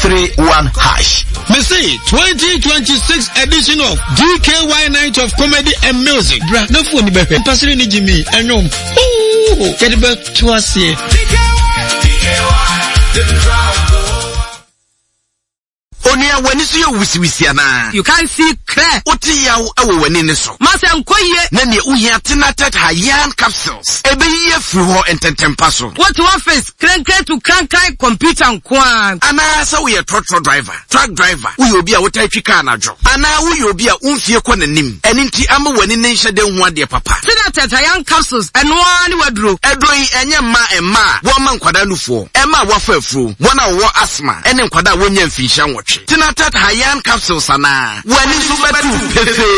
#531#. Me say 2026 edition of DKY Night of Comedy and Music. Bra, no phone ni befe. Pastor ni Jimmy enyom. Oh, get it back to us here. Onia wani so ye wisiwisi ana. You can't see clear. Oti ya awo wani ne so. Masa nkoye. Na ne uhia tenatet hayan capsules. Ebe ye free ho ententempa so. What one face crank to crank computer nkwan. Ana sa we trotro driver, truck driver. We obi a wotatwi car na dwo. Ana we obi a umfie kwa nanim. Eni nti ama wani ne nhede ho ade papa. Tenatet hayan capsules eno ani wadro. Edroyi enye ma emma. Wo ma nkwada nufuo. Emma wafa afuro. Wona wo asthma. Ene nkwada wonya mfinsha nwotwe. Tenatet hayan capsules ana. Wani so betu pefe.